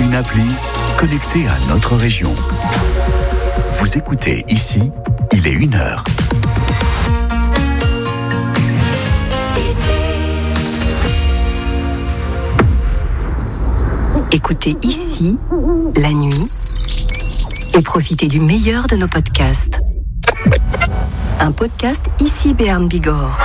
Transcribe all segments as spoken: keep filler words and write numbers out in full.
une appli connectée à notre région. Vous écoutez ici, il est une heure. Écoutez ici, la nuit, et profitez du meilleur de nos podcasts. Un podcast ici Béarn Bigorre.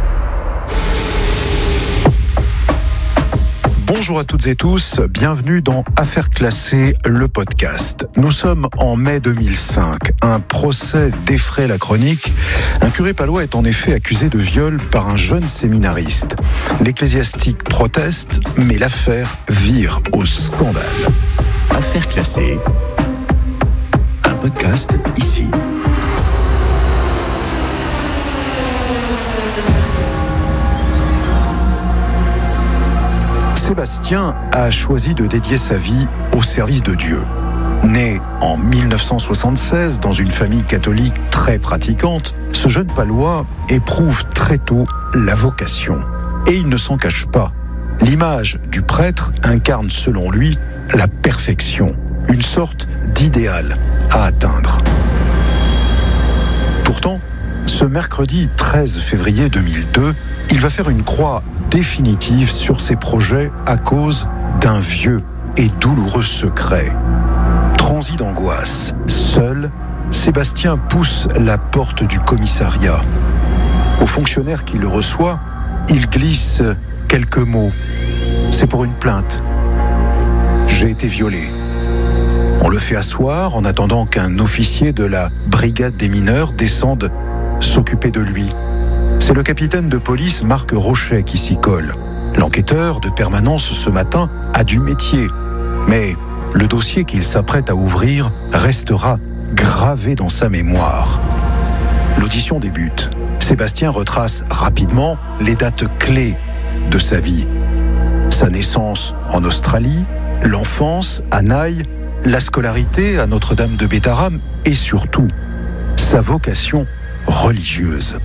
Bonjour à toutes et tous, bienvenue dans Affaires classées, le podcast. Nous sommes en mai deux mille cinq. Un procès défraie la chronique. Un curé palois est en effet accusé de viol par un jeune séminariste. L'ecclésiastique proteste, mais l'affaire vire au scandale. Affaires classées, un podcast ici. Sébastien a choisi de dédier sa vie au service de Dieu. Né en mille neuf cent soixante-seize dans une famille catholique très pratiquante, ce jeune palois éprouve très tôt la vocation. Et il ne s'en cache pas. L'image du prêtre incarne selon lui la perfection, une sorte d'idéal à atteindre. Pourtant, ce mercredi treize février deux mille deux, il va faire une croix définitive sur ses projets à cause d'un vieux et douloureux secret. Transi d'angoisse, seul, Sébastien pousse la porte du commissariat. Au fonctionnaire qui le reçoit, il glisse quelques mots. C'est pour une plainte. J'ai été violé. On le fait asseoir en attendant qu'un officier de la brigade des mineurs descende s'occuper de lui. C'est le capitaine de police Marc Rochet qui s'y colle. L'enquêteur de permanence ce matin a du métier. Mais le dossier qu'il s'apprête à ouvrir restera gravé dans sa mémoire. L'audition débute. Sébastien retrace rapidement les dates clés de sa vie. Sa naissance en Australie, l'enfance à Naï, la scolarité à Notre-Dame de Bétharram et surtout sa vocation religieuse.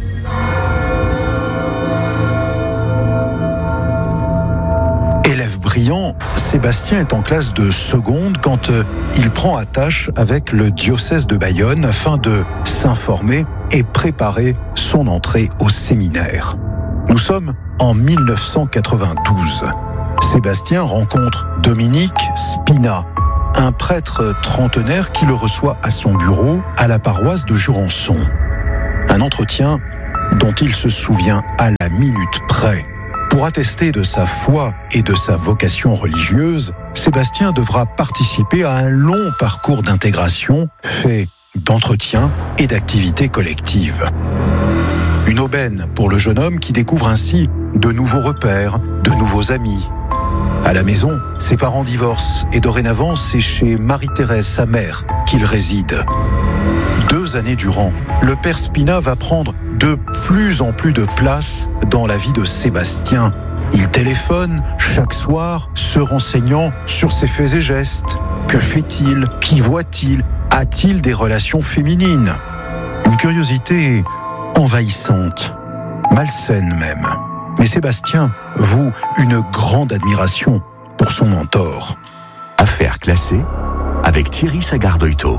Élève brillant, Sébastien est en classe de seconde quand euh, il prend attache avec le diocèse de Bayonne afin de s'informer et préparer son entrée au séminaire. Nous sommes en mille neuf cent quatre-vingt-douze. Sébastien rencontre Dominique Spina, un prêtre trentenaire qui le reçoit à son bureau à la paroisse de Jurançon. Un entretien dont il se souvient à la minute près. Pour attester de sa foi et de sa vocation religieuse, Sébastien devra participer à un long parcours d'intégration fait d'entretien et d'activités collectives. Une aubaine pour le jeune homme qui découvre ainsi de nouveaux repères, de nouveaux amis. À la maison, ses parents divorcent et dorénavant, c'est chez Marie-Thérèse, sa mère, qu'il réside. Deux années durant, le père Spina va prendre de plus en plus de place dans la vie de Sébastien. Il téléphone chaque soir, se renseignant sur ses faits et gestes. Que fait-il? Qui voit-il? A-t-il des relations féminines? Une curiosité envahissante, malsaine même. Mais Sébastien voue une grande admiration pour son mentor. Affaires classées avec Thierry Sagardoito.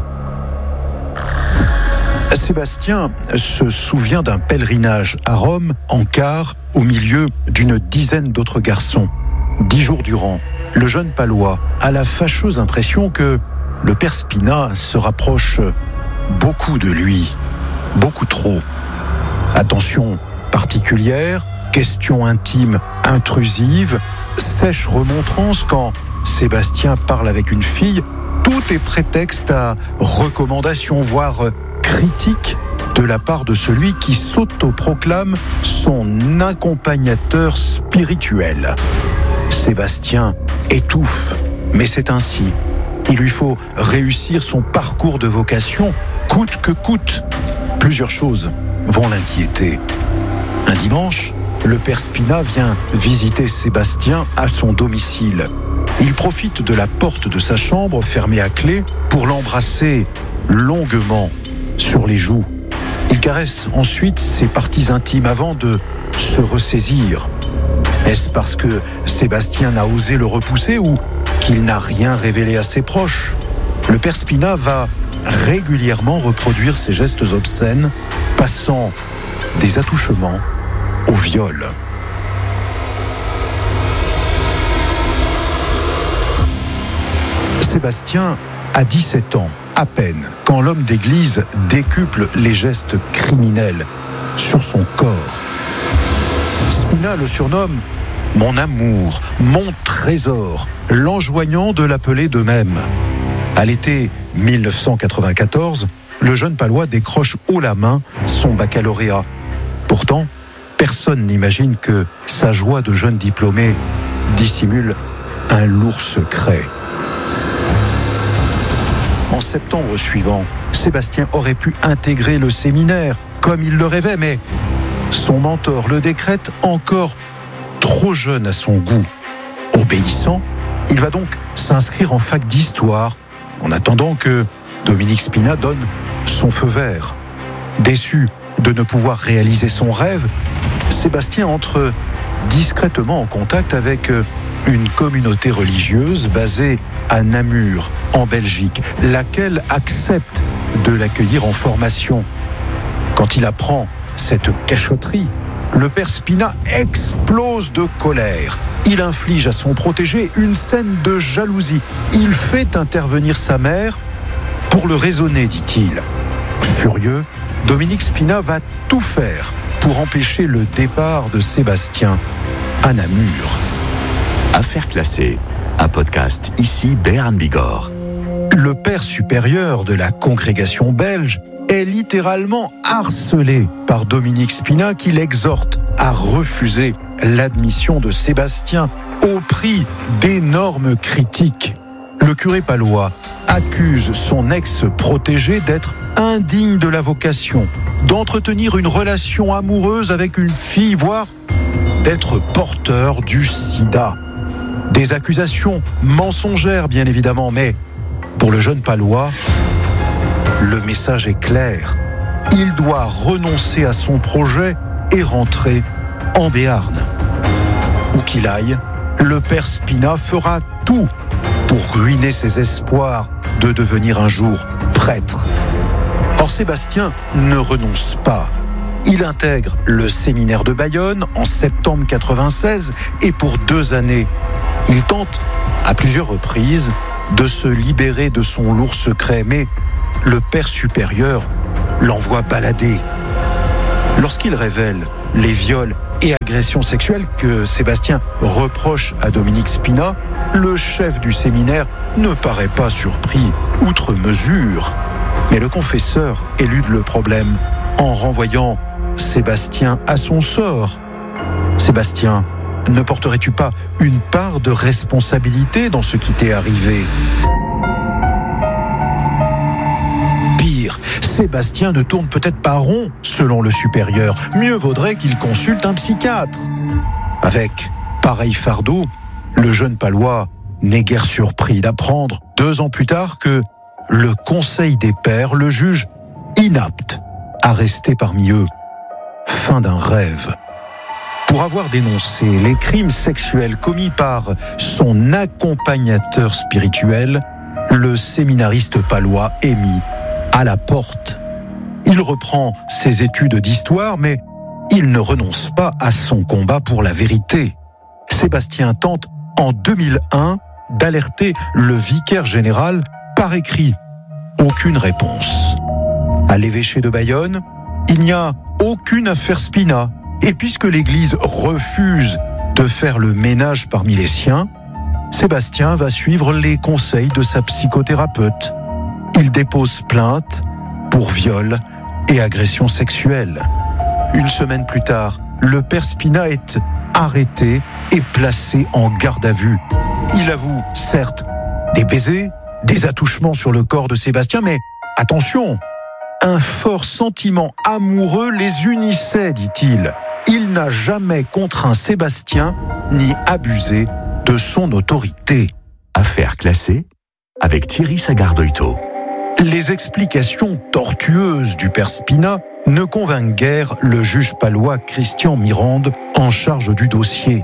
Sébastien se souvient d'un pèlerinage à Rome en car au milieu d'une dizaine d'autres garçons. Dix jours durant, le jeune palois a la fâcheuse impression que le père Spina se rapproche beaucoup de lui, beaucoup trop. Attention particulière, questions intimes intrusives, sèche remontrance quand Sébastien parle avec une fille, tout est prétexte à recommandation, voire critique de la part de celui qui s'autoproclame son accompagnateur spirituel. Sébastien étouffe, mais c'est ainsi. Il lui faut réussir son parcours de vocation, coûte que coûte. Plusieurs choses vont l'inquiéter. Un dimanche, le père Spina vient visiter Sébastien à son domicile. Il profite de la porte de sa chambre fermée à clé pour l'embrasser longuement sur les joues. Il caresse ensuite ses parties intimes avant de se ressaisir. Est-ce parce que Sébastien n'a osé le repousser ou qu'il n'a rien révélé à ses proches. Le père Spina va régulièrement reproduire ces gestes obscènes, passant des attouchements au viol. Sébastien a dix-sept ans, à peine, quand l'homme d'église décuple les gestes criminels sur son corps. Spina le surnomme « mon amour, mon trésor », l'enjoignant de l'appeler de même. À l'été mille neuf cent quatre-vingt-quatorze, le jeune Palois décroche haut la main son baccalauréat. Pourtant, personne n'imagine que sa joie de jeune diplômé dissimule un lourd secret. En septembre suivant, Sébastien aurait pu intégrer le séminaire comme il le rêvait, mais son mentor le décrète encore trop jeune à son goût. Obéissant, il va donc s'inscrire en fac d'histoire en attendant que Dominique Spina donne son feu vert. Déçu de ne pouvoir réaliser son rêve, Sébastien entre discrètement en contact avec une communauté religieuse basée à Namur, en Belgique, laquelle accepte de l'accueillir en formation. Quand il apprend cette cachotterie, le père Spina explose de colère. Il inflige à son protégé une scène de jalousie. Il fait intervenir sa mère pour le raisonner, dit-il. Furieux, Dominique Spina va tout faire pour empêcher le départ de Sébastien à Namur. Affaires classées, un podcast ici Béarn Bigorre. Le père supérieur de la congrégation belge est littéralement harcelé par Dominique Spina qui l'exhorte à refuser l'admission de Sébastien au prix d'énormes critiques. Le curé palois accuse son ex-protégé d'être indigne de la vocation, d'entretenir une relation amoureuse avec une fille, voire d'être porteur du sida. Des accusations mensongères, bien évidemment, mais pour le jeune Palois, le message est clair. Il doit renoncer à son projet et rentrer en Béarn. Où qu'il aille, le père Spina fera tout pour ruiner ses espoirs de devenir un jour prêtre. Or, Sébastien ne renonce pas. Il intègre le séminaire de Bayonne en septembre quatre-vingt-seize et pour deux années, il tente à plusieurs reprises de se libérer de son lourd secret, mais le père supérieur l'envoie balader. Lorsqu'il révèle les viols et agressions sexuelles que Sébastien reproche à Dominique Spina, le chef du séminaire ne paraît pas surpris outre mesure. Mais le confesseur élude le problème en renvoyant Sébastien à son sort. Sébastien, ne porterais-tu pas une part de responsabilité dans ce qui t'est arrivé ? Pire, Sébastien ne tourne peut-être pas rond, selon le supérieur. Mieux vaudrait qu'il consulte un psychiatre. Avec pareil fardeau, le jeune Palois n'est guère surpris d'apprendre, deux ans plus tard, que le Conseil des pères le juge inapte à rester parmi eux. Fin d'un rêve. Pour avoir dénoncé les crimes sexuels commis par son accompagnateur spirituel, le séminariste palois est mis à la porte. Il reprend ses études d'histoire, mais il ne renonce pas à son combat pour la vérité. Sébastien tente en deux mille un d'alerter le vicaire général par écrit. Aucune réponse. À l'évêché de Bayonne, il n'y a aucune affaire Spina. Et puisque l'Église refuse de faire le ménage parmi les siens, Sébastien va suivre les conseils de sa psychothérapeute. Il dépose plainte pour viol et agression sexuelle. Une semaine plus tard, le père Spina est arrêté et placé en garde à vue. Il avoue, certes, des baisers, des attouchements sur le corps de Sébastien, mais attention, un fort sentiment amoureux les unissait, dit-il. Il n'a jamais contraint Sébastien ni abusé de son autorité. Affaires classées avec Thierry Sagardoito. Les explications tortueuses du père Spina ne convainquent guère le juge palois Christian Mirande en charge du dossier.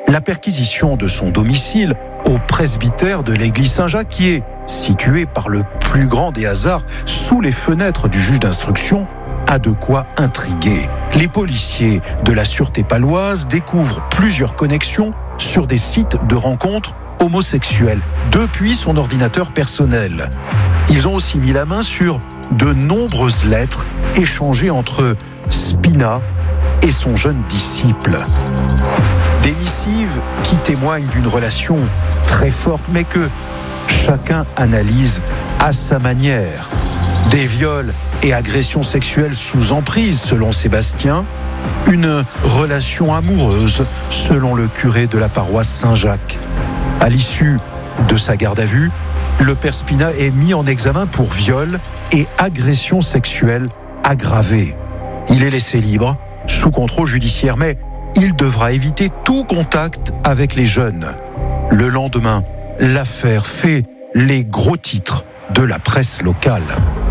la perquisition de son domicile au presbytère de l'église Saint-Jacques, qui est situé par le plus grand des hasards sous les fenêtres du juge d'instruction, a de quoi intriguer. Les policiers de la sûreté paloise découvrent plusieurs connexions sur des sites de rencontres homosexuelles depuis son ordinateur personnel. Ils ont aussi mis la main sur de nombreuses lettres échangées entre Spina et son jeune disciple. Des missives qui témoignent d'une relation très forte, mais que chacun analyse à sa manière. Des viols et agressions sexuelles sous emprise, selon Sébastien. Une relation amoureuse, selon le curé de la paroisse Saint-Jacques. À l'issue de sa garde à vue, le père Spina est mis en examen pour viol et agression sexuelle aggravée. Il est laissé libre, sous contrôle judiciaire, mais il devra éviter tout contact avec les jeunes. Le lendemain, l'affaire fait les gros titres de la presse locale.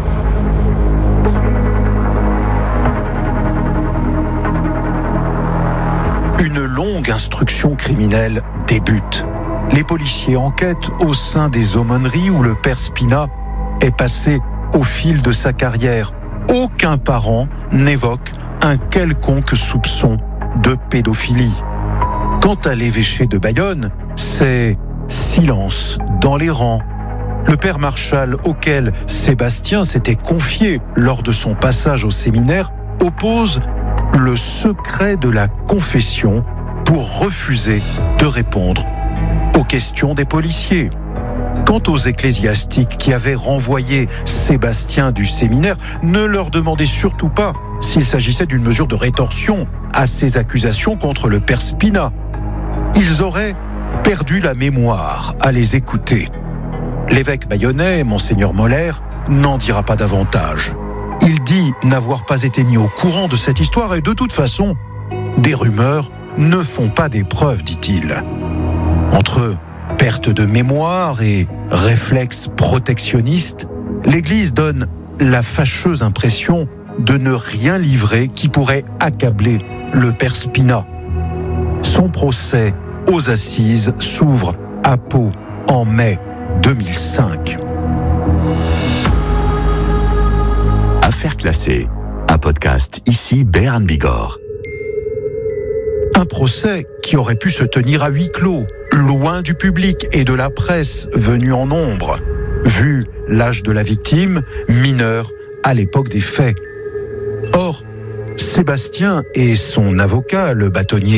Une longue instruction criminelle débute. Les policiers enquêtent au sein des aumôneries où le père Spina est passé au fil de sa carrière. Aucun parent n'évoque un quelconque soupçon de pédophilie. Quant à l'évêché de Bayonne, c'est silence dans les rangs. Le père Marchal, auquel Sébastien s'était confié lors de son passage au séminaire, oppose le secret de la confession pour refuser de répondre aux questions des policiers. Quant aux ecclésiastiques qui avaient renvoyé Sébastien du séminaire, ne leur demandez surtout pas s'il s'agissait d'une mesure de rétorsion à ces accusations contre le père Spina. Ils auraient perdu la mémoire à les écouter. L'évêque bayonnais, Monseigneur Moller, n'en dira pas davantage. Il dit n'avoir pas été mis au courant de cette histoire et de toute façon, des rumeurs ne font pas des preuves, dit-il. Entre perte de mémoire et réflexe protectionniste, l'Église donne la fâcheuse impression de ne rien livrer qui pourrait accabler le père Spina. Son procès aux assises s'ouvre à Pau en mai deux mille cinq. Affaires classées, un podcast ici Béarn Bigorre. Un procès qui aurait pu se tenir à huis clos, loin du public et de la presse venue en nombre, vu l'âge de la victime, mineure à l'époque des faits. Or, Sébastien et son avocat, le bâtonnier